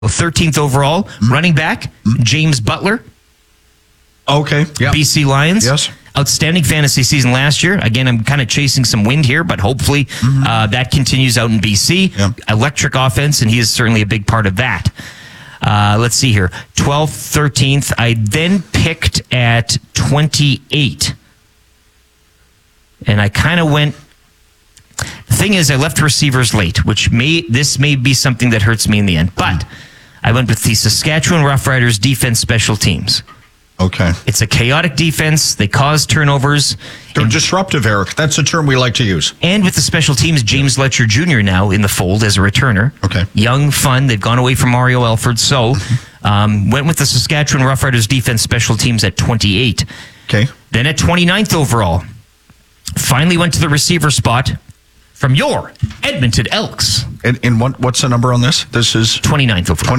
13th overall. Running back, James Butler, Okay. Yeah. BC Lions. Yes. Outstanding fantasy season last year. Again, I'm kind of chasing some wind here, but hopefully that continues out in BC. Yeah. Electric offense, and he is certainly a big part of that. Let's see here. 12th, 13th. I then picked at 28. And I kind of went... The thing is, I left receivers late, which may be something that hurts me in the end. But I went with the Saskatchewan Roughriders defense special teams. Okay. It's a chaotic defense. They cause turnovers. They're disruptive, Eric. That's a term we like to use. And with the special teams, James Letcher Jr. now in the fold as a returner. Okay. Young, fun. They've gone away from Mario Elford. So went with the Saskatchewan Roughriders defense special teams at 28. Okay. Then at 29th overall, finally went to the receiver spot from your Edmonton Elks. And what's the number on this? This is 29th overall.